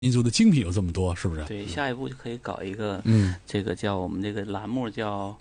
民族的精品有这么多，是不是？ 对，下一步就可以搞一个，这个叫我们这个栏目叫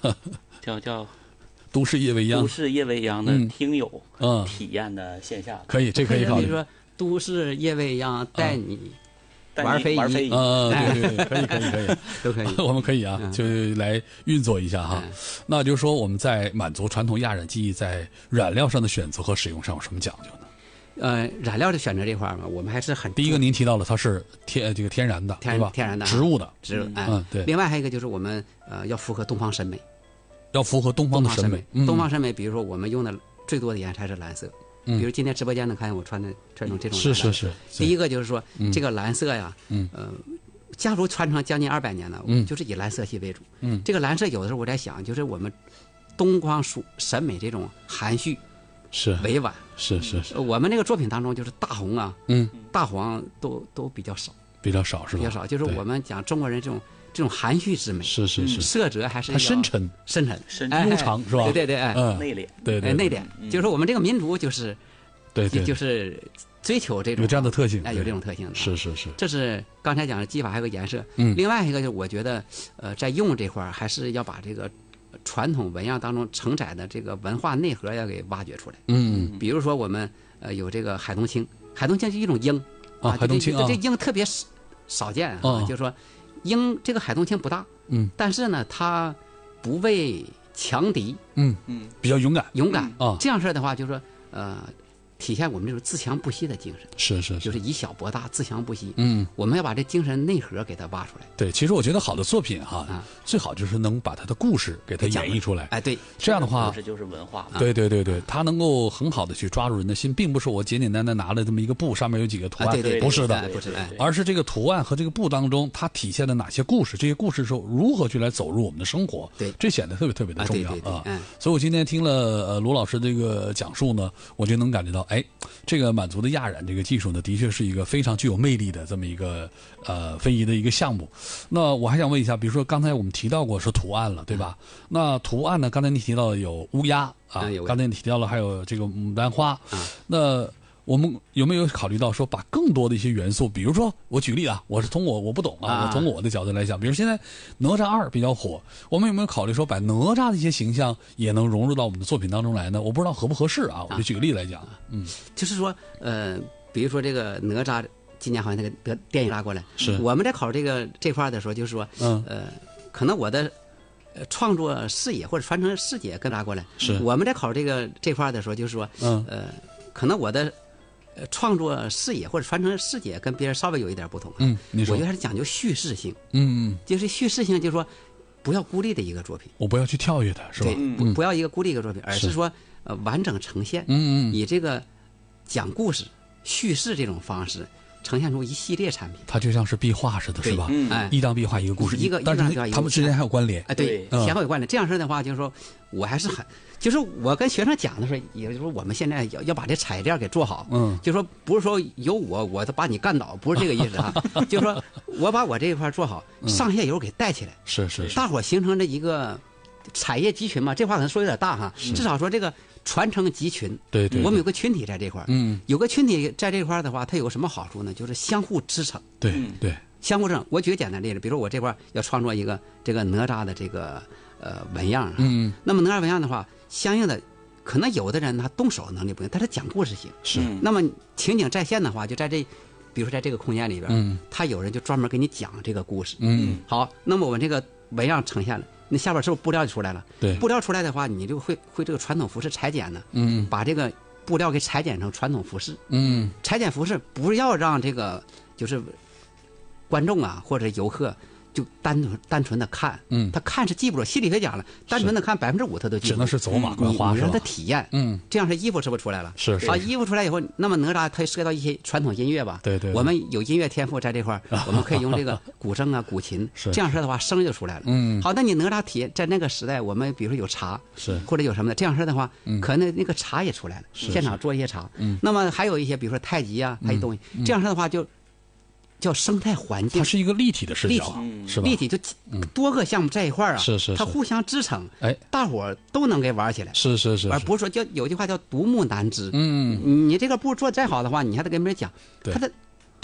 都市夜未央， 都市夜未央的听友体验的线下， 可以，这可以考虑。 比如说都市夜未央带你玩飞机， 对，可以， 都可以， 我们可以啊，就来运作一下哈。那就是说，我们在满足传统亚染技艺在染料上的选择和使用上有什么讲究呢？ 染料的选择这块嘛，我们还是很第一个您提到了它是天然的，对吧？ 天然的植物的， 对。另外还有一个就是我们要符合东方审美， 要符合东方的审美。 东方审美，比如说我们用的最多的颜色是蓝色，比如今天直播间能看见我穿成这种蓝色。 是。 第一个就是说这个蓝色呀，家族传承将近200年了，就是以蓝色系为主。这个蓝色有的时候我在想，就是我们东方审美这种含蓄。 是委婉， 是。 我们那个作品当中，就是大红啊，大黄都比较少是吧？比较少，就是我们讲中国人这种含蓄之美， 是， 色泽还是它深沉、悠长是吧？ 对， 内敛， 对， 内敛，就是说我们这个民族就是对， 就是追求这种有这样的特性， 有这种特性的， 是。 这是刚才讲的技法还有个颜色，另外一个就是我觉得在用这块还是要把这个传统纹样当中承载的这个文化内核要给挖掘出来。比如说我们有这个海东青，海东青是一种鹰海东青这鹰特别少见啊，就是说鹰这个海东青不大，但是呢它不畏强敌， 比较勇敢啊。这样式的话，就是说体现我们这种自强不息的精神， 是， 就是以小博大，自强不息。我们要把这精神内核给它挖出来。 对，其实我觉得好的作品最好就是能把它的故事给它演绎出来。 哎，对， 这样的话， 故事就是文化。 对，它能够很好的去抓住人的心，并不是我简简单单拿了这么一个布，上面有几个图案， 对， 不是的，而是这个图案和这个布当中它体现了哪些故事，这些故事是如何去来走入我们的生活。 对， 这显得特别的重要啊。 所以我今天听了卢老师这个讲述呢，我就能感觉到，这个满族的亚染这个技术呢，的确是一个非常具有魅力的这么一个非遗的一个项目。那我还想问一下，比如说刚才我们提到过是图案了，对吧？那图案呢，刚才你提到有乌鸦刚才你提到了还有这个牡丹花，那我们有没有考虑到说把更多的一些元素，比如说我举例我是从我不懂我从我的角度来讲，比如现在哪吒2比较火，我们有没有考虑说把哪吒的一些形象也能融入到我们的作品当中来呢？我不知道合不合适我就举个例来讲， 就是说比如说这个哪吒今年好像那个电影拉过来， 是我们在考虑这块的时候，就是说可能我的创作视野或者传承视野跟拉过来， 是我们在考虑这块的时候，就是说可能我的创作视野或者传承视野跟别人稍微有一点不同。 你说， 我觉得还是讲究叙事性。就是叙事性，就是说不要孤立的一个作品， 我不要去跳跃它，是吧？ 对，不要一个孤立一个作品，而是说完整呈现。以这个讲故事、叙事这种方式呈现出一系列产品， 它就像是壁画似的，是吧？一张壁画一个故事，但是他们之间还有关联。 对，前后有关联。这样式的话，就是说我还是就是我跟学生讲的时候，也就是说我们现在要把这彩链给做好。就是说不是说有我都把你干倒，不是这个意思就是说我把我这一块做好，上下游给带起来， 是， 大伙形成这一个产业集群嘛。这话可能说有点大至少说这个传承集群。 对， 我们有个群体在这块有个群体在这块的话，它有个什么好处呢？就是相互支撑。 对， 相互支撑。我举个简单例子，比如说我这块要创作一个这个哪吒的这个纹样那么哪吒纹样的话，相应的可能有的人他动手能力不行，但是讲故事性是。 那么情景再现的话，就在比如说在这个空间里边他有人就专门给你讲这个故事。好，那么我们这个纹样呈现了，那下边是不是布料就出来了？ 对， 布料出来的话，你就会这个传统服饰裁剪呢。把这个布料给裁剪成传统服饰。裁剪服饰不要让这个就是观众或者游客就单纯的看，他看是记不住，心理学讲了，单纯的看5%他都记不住， 只能是走马观花， 你让他体验，这样是衣服是不是出来了？ 是衣服出来以后，那么哪吒它涉及到一些传统音乐吧？ 对， 我们有音乐天赋在这块我们可以用这个古筝古琴，这样式的话声就出来了。好，那你哪吒体验在那个时代，我们比如说有茶，或者有什么的，这样式的话，可能那个茶也出来了，现场做一些茶。那么还有一些比如说太极还有东西，这样式的话就叫生态环境， 它是一个立体的视角，是吧？ 立体就多个项目在一块是它互相支撑，大伙儿都能给玩起来， 是， 而不是说有句话叫独木难支。你这个布做再好的话，你还得跟别人讲，它的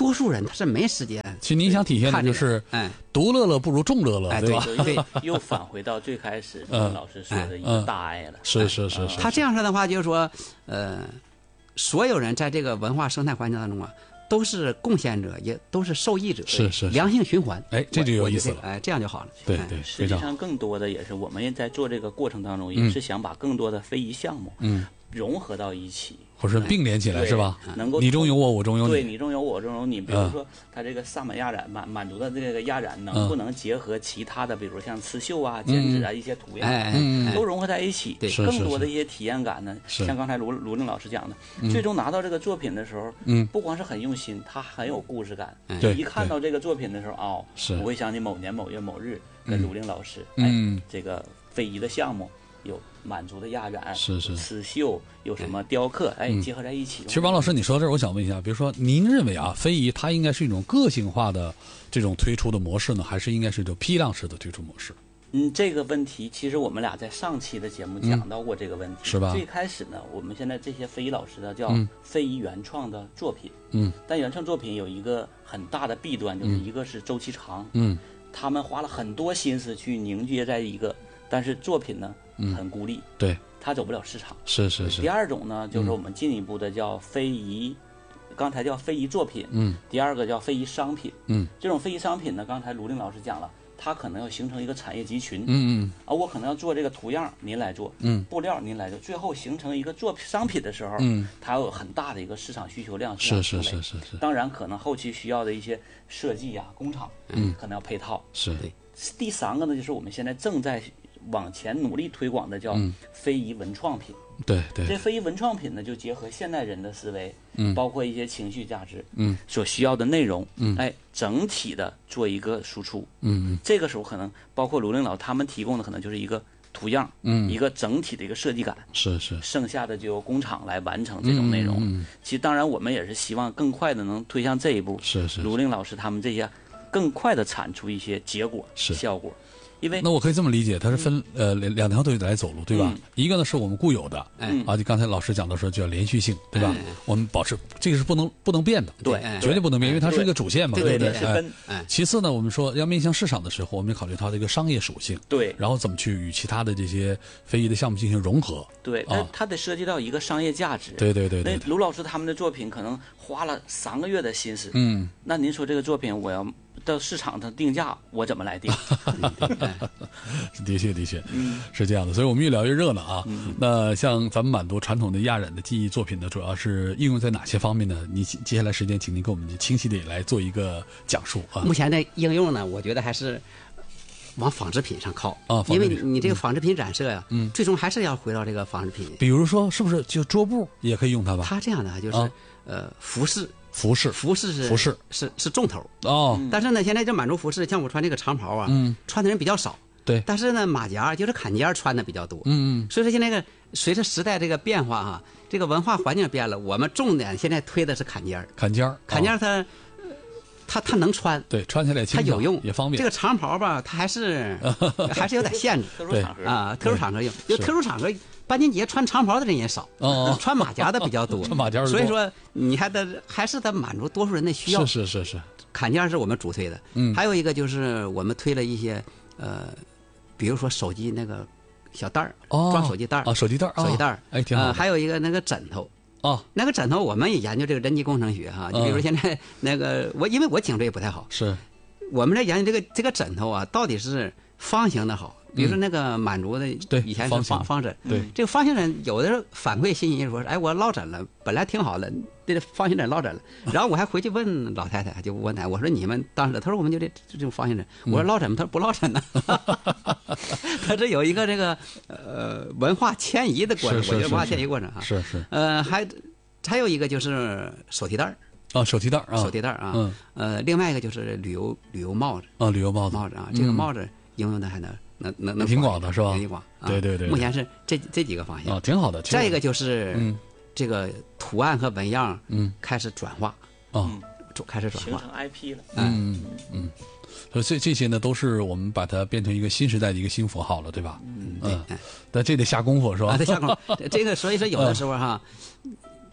多数人他是没时间。 其实您想体现的就是，独乐乐不如众乐乐，对吧？ 对，又返回到最开始老师说的一个大爱了。 是。 他这样说的话，就是说，所有人在这个文化生态环境当中啊，都是贡献者，也都是受益者， 是良性循环。 哎，这就有意思了。 哎，这样就好了。 对， 实际上更多的也是我们在做这个过程当中，也是想把更多的非遗项目融合到一起。 或是并联起来是吧？ 能够你中有我，我中有你。 对，你中有我，我中有你。比如说，它这个萨满压染满族的这个压染，能不能结合其他的，比如像刺绣啊、剪纸啊一些图样，都融合在一起，更多的一些体验感呢？像刚才卢令老师讲的，最终拿到这个作品的时候，不光是很用心，它很有故事感。 对， 一看到这个作品的时候，我会想起某年某月某日跟卢令老师，这个非遗的项目。有满族的压染， 是刺绣，有什么雕刻，结合在一起。 其实王老师，你说到这儿，我想问一下，比如说，您认为啊，非遗它应该是一种个性化的这种推出的模式呢，还是应该是一种批量式的推出模式？ 这个问题其实我们俩在上期的节目讲到过这个问题， 是吧？ 最开始呢，我们现在这些非遗老师的叫非遗原创的作品，但原创作品有一个很大的弊端，就是一个是周期长，他们花了很多心思去凝结在一个，但是作品呢很孤立， 对， 它走不了市场。 是。 第二种呢，就是我们进一步的叫非遗，刚才叫非遗作品，第二个叫非遗商品，这种非遗商品呢，刚才卢令老师讲了，它可能要形成一个产业集群，我可能要做这个图样，您来做，布料您来做，最后形成一个商品的时候，它有很大的一个市场需求量， 是。 当然，可能后期需要的一些设计啊、工厂，可能要配套。 是。 第三个呢，就是我们现在正在往前努力推广的叫非遗文创品。 对。 这非遗文创品呢，就结合现代人的思维，包括一些情绪价值，所需要的内容，整体的做一个输出。这个时候可能包括卢令老他们提供的，可能就是一个图样，一个整体的一个设计感。 是。 剩下的就由工厂来完成这种内容。其实当然我们也是希望更快的能推向这一步。 是。 卢令老师他们这些更快的产出一些结果效果。因为那我可以这么理解，它是分两条腿来走路，对吧？一个呢是我们固有的，就刚才老师讲的说叫连续性，对吧？我们保持这个是不能变的， 对， 绝对不能变，因为它是一个主线嘛，对不对？其次呢，我们说要面向市场的时候，我们考虑它的一个商业属性， 对， 然后怎么去与其他的这些非遗的项目进行融合， 对，它得涉及到一个商业价值， 对。 那卢老师他们的作品可能花了3个月的心思，那您说这个作品我要到市场上定价，我怎么来定？ 的确，是这样的。所以我们越聊越热闹啊。那像咱们满族传统的压染的技艺作品呢，主要是应用在哪些方面呢？你接下来时间，请您给我们清晰的来做一个讲述啊。 目前的应用呢，我觉得还是往纺织品上靠啊，因为你这个纺织品染色呀，最终还是要回到这个纺织品。 比如说，是不是就桌布也可以用它吧？ 它这样的就是服饰是重头哦。 但是呢，现在这满族服饰，像我穿这个长袍啊，穿的人比较少。 对。 但是呢，马甲就是坎肩穿的比较多。所以说现在随着时代这个变化哈，这个文化环境变了，我们重点现在推的是坎肩。坎肩它能穿， 对，穿起来轻它有用也方便。 这个长袍吧，它还是有点限制。 特殊场合啊，特殊场合用，就特殊场合，班金节穿长袍的人也少，穿马甲的比较多。 穿马甲， 所以说你还是得满足多数人的需要。 是。 坎肩是我们主推的，还有一个就是我们推了一些比如说手机那个小袋儿，装手机袋啊，手机袋儿，哎，挺好。 还有一个那个枕头。那个枕头我们也研究这个人机工程学哈，你比如现在那个因为我颈椎不太好， 是我们在研究这个枕头啊，到底是方形的好，比如说那个满族的以前是方枕， 对， 这个方形枕有的时候反馈信息说，哎，我落枕了，本来挺好的，这方形枕落枕了，然后我还回去问老太太，就问她，我说你们当时，她说我们就这种方形枕，我说落枕吗？她说不落枕呢，她这有一个这个文化迁移的过程，我觉得文化迁移过程啊， 是， 还有一个就是手提袋儿。 手提袋啊，另外一个就是旅游帽子啊，旅游帽子啊，这个帽子应用的还能挺广的是吧？ 挺广， 对。 目前是这几个方向啊，挺好的。 再一个就是这个图案和纹样开始转化开始转化， 形成 IP 了。 所以这些呢，都是我们把它变成一个新时代的一个新符号了，对吧？ 对。 但这得下功夫是吧？ 得下功夫。这个所以说有的时候哈。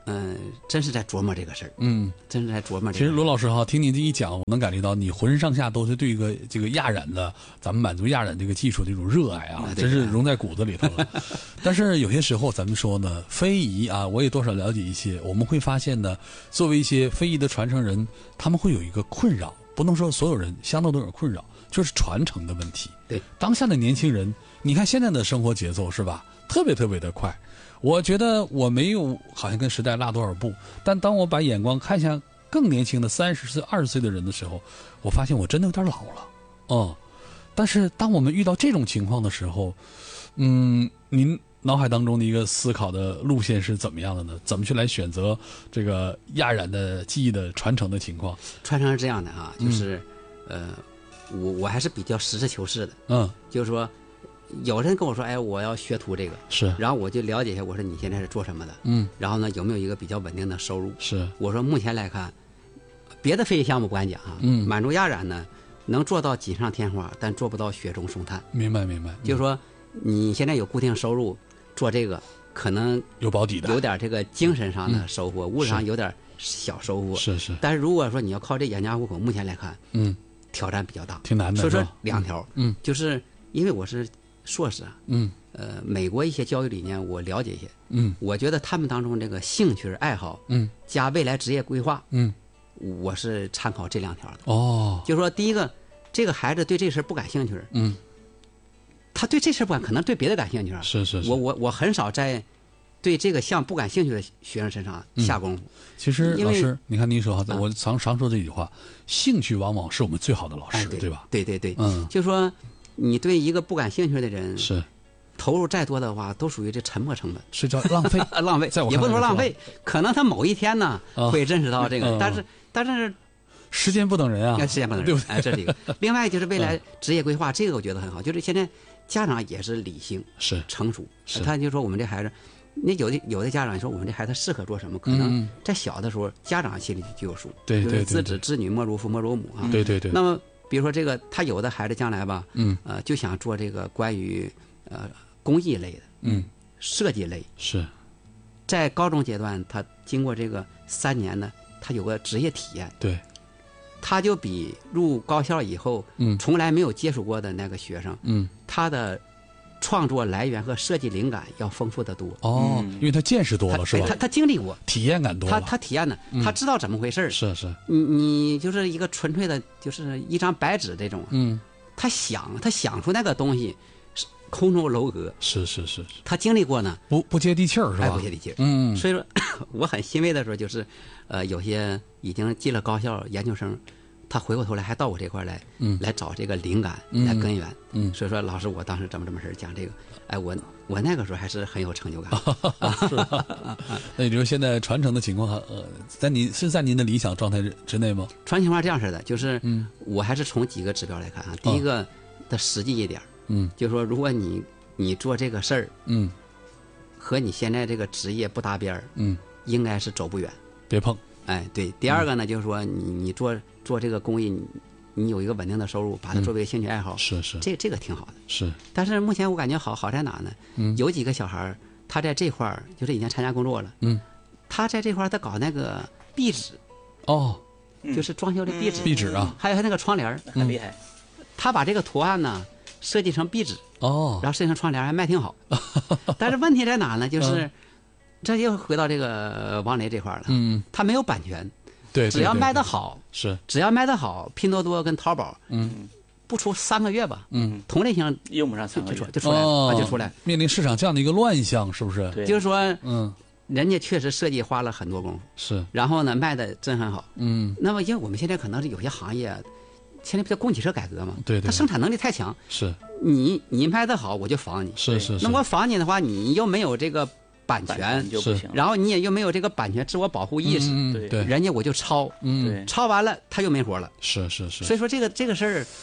真是在琢磨这个事儿，真是在琢磨这个事儿。 其实罗老师哈，听您这一讲，我能感觉到你浑身上下都是对这个亚染的，咱们满族亚染这个技术的这种热爱啊，真是融在骨子里头了。但是有些时候咱们说呢，非遗啊，我也多少了解一些，我们会发现呢，作为一些非遗的传承人，他们会有一个困扰，不能说所有人，相当都有困扰，就是传承的问题。 对， 当下的年轻人，你看现在的生活节奏是吧，特别特别的快。我觉得我没有好像跟时代拉多少步，但当我把眼光看向更年轻的30岁、20岁的人的时候，我发现我真的有点老了。但是当我们遇到这种情况的时候，您脑海当中的一个思考的路线是怎么样的呢？怎么去来选择这个亚染的技艺的传承的情况？ 传承是这样的啊，就是我还是比较实事求是的。就是说。有人跟我说，哎，我要学徒这个， 是， 然后我就了解一下，我说你现在是做什么的？然后呢，有没有一个比较稳定的收入？ 是， 我说目前来看，别的非遗项目不敢讲啊，满族亚染呢能做到锦上添花，但做不到雪中送炭。 明白。 就是说，你现在有固定收入，做这个可能有保底的， 有点这个精神上的收获，物质上有点小收获。 是。 但是如果说你要靠这养家糊口，目前来看，挑战比较大， 挺难的。 所以说2条，就是因为我是。硕士啊，美国一些教育理念我了解一些，我觉得他们当中这个兴趣爱好，加未来职业规划，我是参考这2条的。就是说第一个，这个孩子对这事不感兴趣，他对这事不感，可能对别的感兴趣啊。 是。 我很少在对这个项不感兴趣的学生身上下功夫。 其实老师，你看您说哈，我常说这句话，兴趣往往是我们最好的老师，对吧？ 对，就是说。你对一个不感兴趣的人是投入再多的话，都属于这沉没成本， 是叫浪费。 浪费，也不能说浪费，可能他某一天呢会认识到这个，但是时间不等人啊， 时间不等人，哎，这是一个。另外就是未来职业规划，这个我觉得很好，就是现在家长也是理性、 是成熟，他就说我们这孩子，那有的家长说我们这孩子适合做什么，可能在小的时候家长心里就有数， 对， 子子之女莫如父莫如母啊， 对。 那么。比如说这个，他有的孩子将来吧，就想做这个关于工艺类的，设计类。 是， 在高中阶段，他经过这个3年呢，他有个职业体验。 对， 他就比入高校以后，从来没有接触过的那个学生，他的创作来源和设计灵感要丰富得多。 因为他见识多了，是吧？ 他经历过， 体验感多了。 他体验的，他知道怎么回事。 是。 你就是一个纯粹的，就是一张白纸这种。他想出那个东西，空中楼阁。是。他经历过呢， 不接地气儿，是吧？ 不接地气儿。所以说，我很欣慰的说，就是有些已经进了高校研究生。他回过头来还到我这块来，来找这个灵感，来根源。所以说老师，我当时这么事儿讲这个，哎，我那个时候还是很有成就感。 是那也就是现在传承的情况，在您的理想状态之内吗？ 传承情况这样式的，就是我还是从几个指标来看啊。第一个的实际一点，就是说如果你做这个事儿，和你现在这个职业不搭边儿，应该是走不远， 别碰。 哎，对。第二个呢，就是说你做这个工艺，你有一个稳定的收入，把它作为兴趣爱好， 是， 这个挺好的。 是。 但是目前我感觉好在哪呢？有几个小孩他在这块儿就是已经参加工作了，他在这块儿他搞那个壁纸，就是装修的壁纸啊， 还有那个窗帘， 很厉害。 他把这个图案呢设计成壁纸，然后设计成窗帘，还卖挺好。但是问题在哪呢？就是这又回到这个王雷这块了，他没有版权， 对， 只要卖得好，只要卖得好，拼多多跟淘宝，不出3个月吧，同类型用不上3个月就出来， 面临市场这样的一个乱象，是不是？ 对， 就是说，人家确实设计花了很多功夫， 是， 然后呢卖的真很好，那么因为我们现在可能是有些行业，现在不叫供给侧改革嘛， 对， 它生产能力太强， 是， 你卖得好我就仿你， 是， 那我仿你的话，你又没有这个版权就不行， 然后你也又没有这个版权自我保护意识， 对， 人家我就抄，抄完了他又没活了， 是， 所以说这个事儿，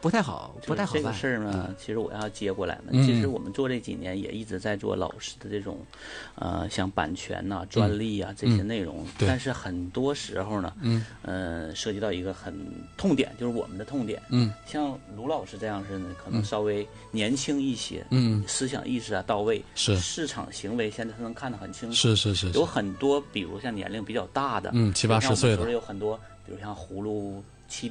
不太好办。 这个事儿呢，其实我要接过来呢。其实我们做这几年也一直在做老师的这种，像版权呐、专利啊这些内容。但是很多时候呢，涉及到一个很痛点，就是我们的痛点。像卢老师这样式的，可能稍微年轻一些，思想意识啊到位，市场行为现在他能看得很清楚。是。有很多，比如像年龄比较大的， 7、80岁的， 有很多。比如像葫芦